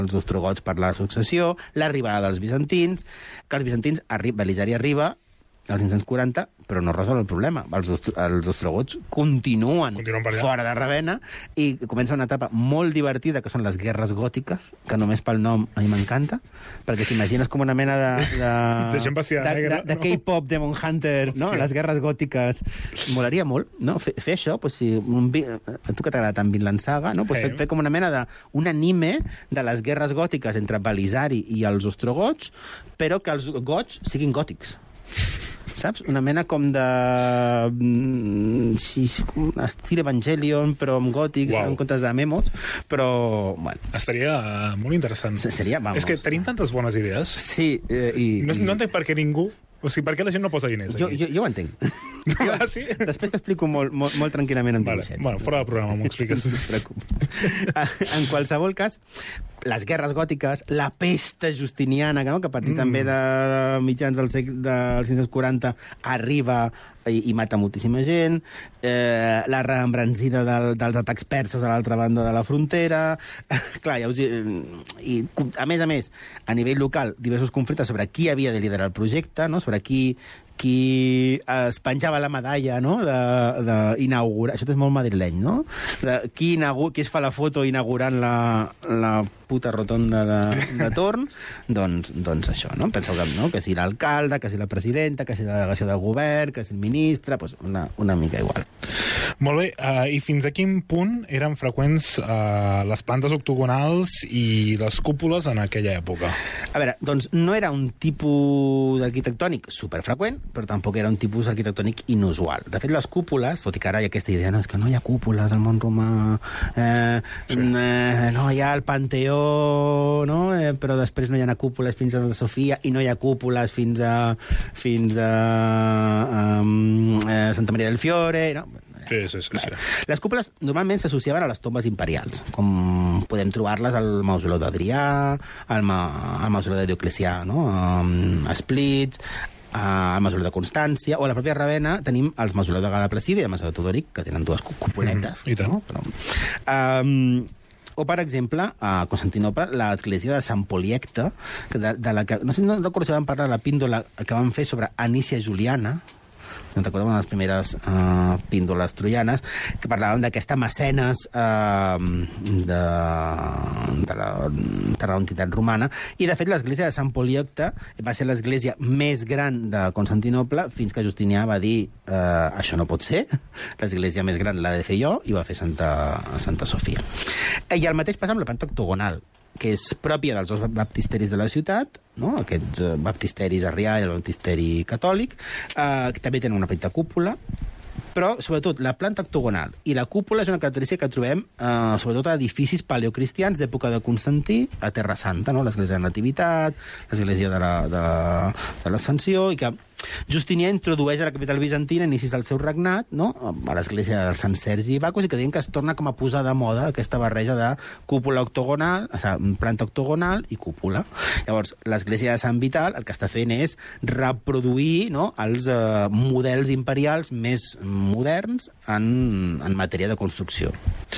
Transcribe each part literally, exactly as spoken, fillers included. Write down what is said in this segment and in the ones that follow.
els ostrogots per la successió, l'arribada dels bizantins, que els bizantins, arri Belisari arriba al cinc-cents quaranta, però no resol el problema. Els, ostro els ostrogots continuen, continuen fora de Ravenna i comença una etapa molt divertida, que són les guerres gòtiques, que només pel nom a mi m'encanta, perquè t'imagines com una mena de... de, de, de, de, de no? K-pop, Demon Hunter, no? Les guerres gòtiques. Molaria molt, no? Fer, fer això, pues, si un, a tu que t'agrada tant Vinland Saga, no? Pues, fer, fer com una mena de... un anime de les guerres gòtiques entre Belisari i els ostrogots, però que els gots siguin gòtics. Saps? Una mena com de... Sí, com estil Evangelion, però amb gòtics, wow. En comptes de memos, però... Bueno. Estaria molt interessant. Seria, vamos. És que tenim tantes bones idees. Sí, eh, i... No, no entenc per què ningú... O sigui, per què la gent no posa diners aquí? Jo, jo, jo ho entenc. Ah, sí? Després t'explico molt, molt, molt tranquil·lament en vale. dibuixets. Bueno, fora del programa m'ho expliques. No es preocupis. En qualsevol cas, les guerres gòtiques, la pesta justiniana, no? Que a partir mm. també de mitjans del segle del cinc-cents quaranta arriba i, i mata moltíssima gent, eh, la reembranzida del, dels atacs perses a l'altra banda de la frontera... Clar, ja us... I, a més a més, a nivell local, diversos conflictes sobre qui havia de liderar el projecte, no? Sobre qui qui es penjava la medalla, no?, d'inaugurar... Això és molt madrileny, no? De, qui, inaugura, qui es fa la foto inaugurant la, la puta rotonda de, de Torn, doncs, doncs això, no? Penseu que, no? Que si l'alcalde, que si la presidenta, que si la delegació del govern, que si el ministre... Doncs una, una mica igual. Molt bé, uh, i fins a quin punt eren freqüents uh, les plantes octogonals i les cúpules en aquella època? A veure, doncs no era un tipus arquitectònic superfreqüent, però tampoc era un tipus arquitectònic inusual. De fet, les cúpules, tot i que ara hi ha aquesta idea, no, és que no hi ha cúpules al món romà, eh, sí. eh, no hi ha el Panteó, no? eh, però després no hi ha cúpules fins a Sofia i no hi ha cúpules fins a, fins a, a, a Santa Maria del Fiore, no? Sí, sí, sí, sí. Les cúpules normalment s'associaven a les tombes imperials, com podem trobar-les al mausoleu d'Adrià, al, ma al mausoleu de Dioclecià, no? a Splits, al mausoleu de Constància, o a la pròpia Ravenna tenim els mausoleu de Gala Placida i el mausoleu de Teodoric, que tenen dues cupuletes. Mm-hmm. I tant. No? Però, um, o, per exemple, a Constantinople, l'església de Sant Poliecte, que de, de la que, no sé, no recordo si vam parlar de la píndola que van fer sobre Anícia Juliana, no recordo, una de les primeres uh, píndoles troianes, que parlaven d'aquesta mecenes uh, de, de, la, de la entitat romana, i de fet l'església de Sant Poliocte va ser l'església més gran de Constantinople fins que Justinià va dir uh, això no pot ser, l'església més gran l'ha de fer jo, i va fer Santa, Santa Sofia. I el mateix passa amb la planta octogonal, que és pròpia dels dos baptisteris de la ciutat, no? Aquests uh, baptisteris arrià i el baptisteri catòlic, uh, que també tenen una petita cúpula, però, sobretot, la planta octogonal i la cúpula és una característica que trobem eh, sobretot a edificis paleocristians d'època de Constantí a Terra Santa, no? L'església de la Nativitat, l'església de l'Ascensió, i que Justinià introdueix a la capital bizantina a inicis del seu regnat, no? A l'església de Sant Sergi i Bacus, i que diuen que es torna com a posar de moda aquesta barreja de cúpula octogonal, o sigui, planta octogonal i cúpula. Llavors, l'església de Sant Vital el que està fent és reproduir, no?, els eh, models imperials més moderns en, en matèria de construcció.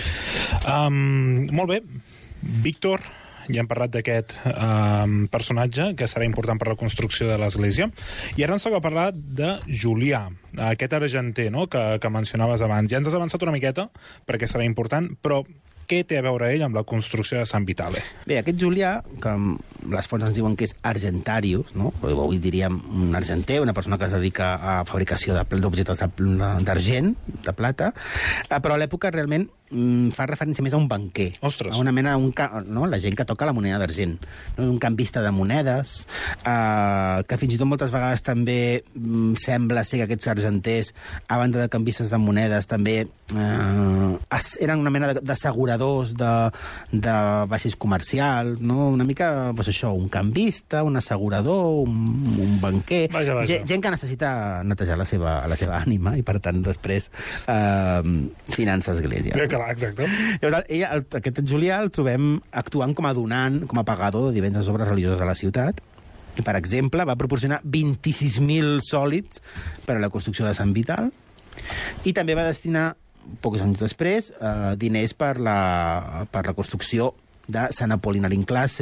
Um, molt bé. Víctor, ja hem parlat d'aquest um, personatge que serà important per la construcció de l'església, i ara ens toca parlar de Julià, aquest argenter, no?, que, que mencionaves abans. Ja ens has avançat una miqueta perquè serà important, però què té a veure ell amb la construcció de Sant Vitale? Bé, aquest Julià, que les fonts ens diuen que és argentarius, no? Avui diríem un argenter, una persona que es dedica a fabricació d'objectes d'argent, de plata, però a l'època realment fa referència més a un banquer. Ostres. A una mena, un, no? La gent que toca la moneda d'argent. No? Un canvista de monedes, eh, que fins i tot moltes vegades també mm, sembla ser que aquests argenters, a banda de canvistes de monedes, també eh, eren una mena d'asseguradors de, de vaixells comercials, no? Una mica, pues això, un canvista, un assegurador, un, un banquer... Vaja, vaja. Gent, gent que necessita netejar la seva, la seva ànima i, per tant, després eh, finança església. Ja, clar, exacte. Llavors, ella, el, aquest Julià el trobem actuant com a donant, com a pagador de diverses obres religioses a la ciutat. I, per exemple, va proporcionar vint-i-sis mil sòlids per a la construcció de Sant Vital, i també va destinar, pocs anys després, eh, diners per la, per la construcció de Sant Apolinari in classe,